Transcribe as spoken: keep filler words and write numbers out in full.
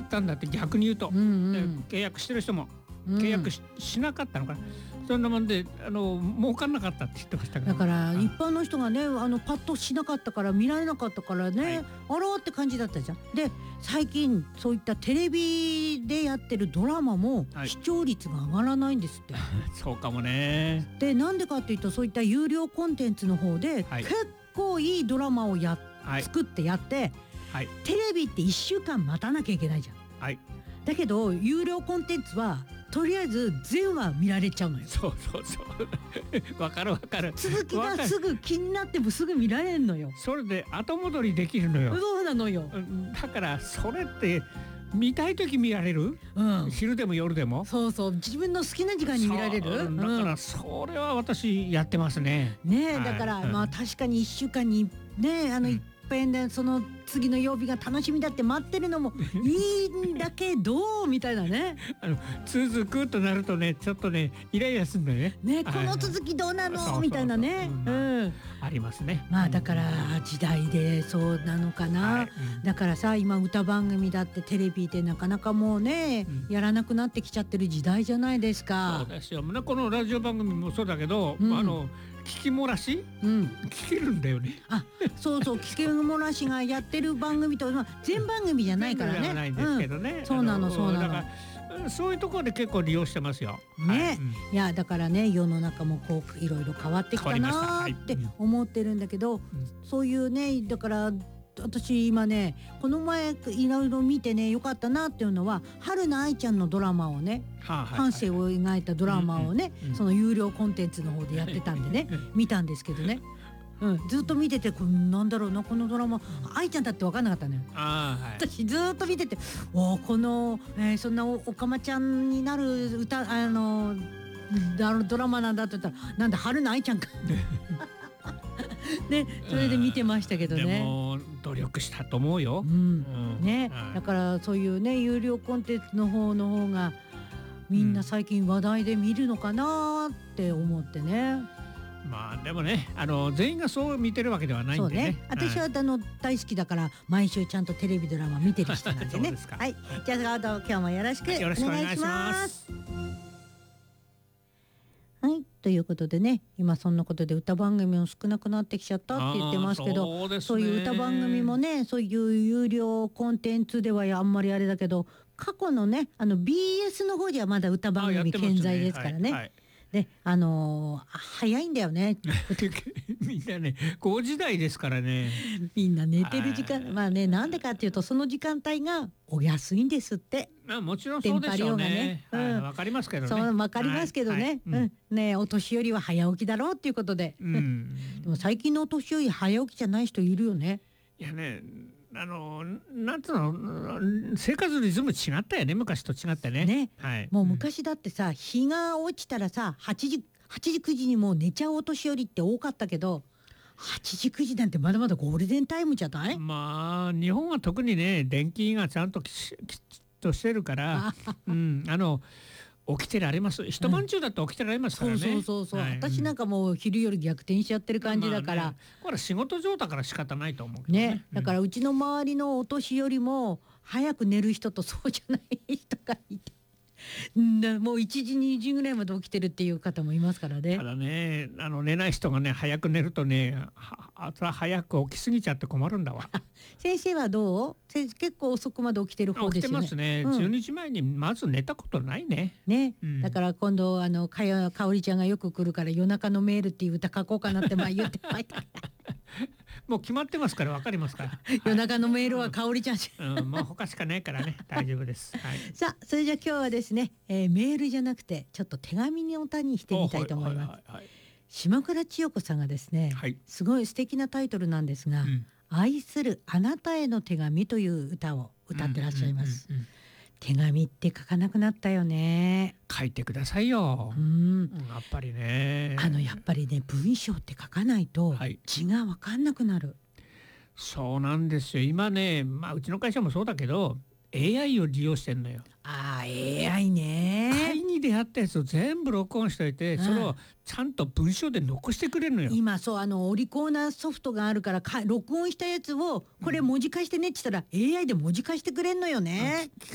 ったんだって逆に言うと、 うんうん、 契約してる人もうん、 契約 し,、しなかったのかな、そんなもんであの儲かんなかったって言ってましたけど、 だからはい一般の人がねあのパッとしなかったから見られなかったからね、 はい、 あらーって感じだったじゃん。で最近そういったテレビでやってるドラマもはい視聴率が上がらないんですって。 そうかもね。 でなんでかっていうとそういった有料コンテンツの方で、 はい、 結構いいドラマをや、 はい、 作ってやって、 はい、 テレビっていっしゅうかん待たなきゃいけないじゃん。 はい、 だけど有料コンテンツはとりあえず全話見られちゃうのよ。 そうそうそうわかるわかる。 続きがすぐ気になってもすぐ見られんのよ。 それで後戻りできるのよ。 そうなのよ。 だからそれって見たい時見られる、 うん、 昼でも夜でも。 そうそう自分の好きな時間に見られる。 だからそれは私やってますね。 うん、ねえ、 はい、 だから、 うん、 まあ確かにいっしゅうかんにねあの、うん、いっぺんでその次の曜日が楽しみだって待ってるのもいいんだけどみたいなねあの続くとなるとねちょっとねイライラするんだよね。 ね、この続きどうなのみたいなね、うん、 ありますね。 まあだから時代でそうなのかな、はい、うん、だからさ今歌番組だってテレビでなかなかもうね、うん、やらなくなってきちゃってる時代じゃないですか。 そうですよ。このラジオ番組もそうだけど、うん、あの聞き漏らし、うん、聞けるんだよね。 あ、そうそう聞き漏らしがやってる番組と、まあ、全番組じゃないからね。 全番組じゃないんですけどね、 うん、そうなのそうなの。 だからそういうところで結構利用してますよ。 ね、はい、うん、いやだからね世の中もこういろいろ変わってきたなって思ってるんだけど、はい、そういうねだから私今ねこの前いろいろ見てねよかったなっていうのは春菜愛ちゃんのドラマをね、はあはいはい、半生を描いたドラマをね、うんうん、その有料コンテンツの方でやってたんでね見たんですけどね、うん、ずっと見ててこなんだろうなこのドラマ愛ちゃんだって分かんなかったのよ。あ、はい、私ずっと見てておこの、えー、そんな お, おかまちゃんになる歌あのドラマなんだって言ったらなんだ春菜愛ちゃんかね、それで見てましたけどね。 でも努力したと思うよ。 うんうん、ね、はい、だからそういうね有料コンテンツの方の方がみんな最近話題で見るのかなって思ってね。 うん、まあでもねあの全員がそう見てるわけではないんでね。そうね、 私はあの大好きだから毎週ちゃんとテレビドラマ見てる人なんでね。はい、じゃあ今日もよろしくお願いします。はい、ということでね今そんなことで歌番組も少なくなってきちゃったって言ってますけど、そうですね、そういう歌番組もねそういう有料コンテンツではあんまりあれだけど過去のねあの ビーエス の方ではまだ歌番組健在ですからね。はいはい、であのー、早いんだよねみんなねごじ台ですからねみんな寝てる時間まあねなんでかっていうとその時間帯がお安いんですって。 まあもちろんそうでしょうね。わ、ね、うん、かりますけどね。そうわかりますけどね。はいはい、うん、ねお年寄りは早起きだろうっていうことで。うん、でも最近のお年寄り早起きじゃない人いるよね。 いやねあのなんつうの生活リズム違ったよね昔と違ったね。ね、 はい、もう昔だってさ、うん、日が落ちたらさはちじはちじくじにもう寝ちゃうお年寄りって多かったけど。はちじくじなんてまだまだゴールデンタイムじゃない？ まあ日本は特にね電気がちゃんときちっとしてるからうん、あの起きてられます一晩中だと起きてられますからね。うん、 そうそうそうそう、はい、私なんかもう昼夜逆転しちゃってる感じだから、まあね、 これ仕事上だから仕方ないと思うけどね。 ね、だからうちの周りのお年寄りも早く寝る人とそうじゃない人がいてもういちじにじぐらいまで起きてるっていう方もいますからね。 ただねあの寝ない人がね早く寝るとね朝早く起きすぎちゃって困るんだわ先生はどう？先生結構遅くまで起きてる方ですよね。 起きてますね、うん、じゅうにじまえにまず寝たことないね。 ね、うん、だから今度あのかよかおりちゃんがよく来るから夜中のメールっていう歌書こうかなって前言ってまいたもう決まってますから分かりますから夜中のメールはかおりちゃんし、 うんうん、もう他しかないからね大丈夫です、はい、さあそれじゃあ今日はですね、えー、メールじゃなくてちょっと手紙におたにしてみたいと思います。はいはいはい、島倉千代子さんがですね、はい、すごい素敵なタイトルなんですが、うん、愛するあなたへの手紙という歌を歌ってらっしゃいます。手紙って書かなくなったよね。 書いてくださいよ、うん、やっぱりねあのやっぱりね文章って書かないと字が分かんなくなる、はい、 そうなんですよ今ね、まあ、うちの会社もそうだけど エーアイ を利用してんのよ。 あー エーアイ ね会議でやったやつを全部録音しといて、うん、それをちゃんと文章で残してくれるのよ。 今そうあのお利口なソフトがあるからか録音したやつをこれ文字化してねって言ったら、うん、エーアイ で文字化してくれんのよね。